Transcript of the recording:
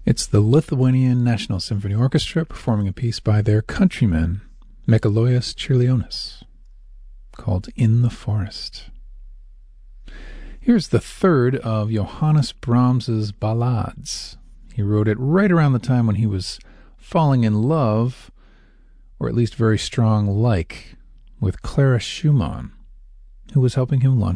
It's the Lithuanian National Symphony Orchestra performing a piece by their countryman, Mikalojus Čiurlionis, called In the Forest. Here's the third of Johannes Brahms's ballades. He wrote it right around the time when he was falling in love, or at least very strong like, with Clara Schumann, who was helping him launch